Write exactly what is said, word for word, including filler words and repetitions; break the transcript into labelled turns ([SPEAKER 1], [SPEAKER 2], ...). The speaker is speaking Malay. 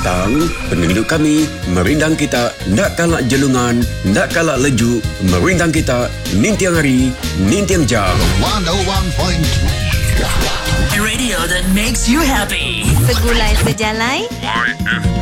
[SPEAKER 1] petang, penduduk kami merindang kita nak kalak jelungan, nak kalak leju, merindang kita nintiang hari, nintiang jam.
[SPEAKER 2] one oh one point three
[SPEAKER 3] Radio that makes you happy.
[SPEAKER 4] Segulai sejalai
[SPEAKER 5] Y F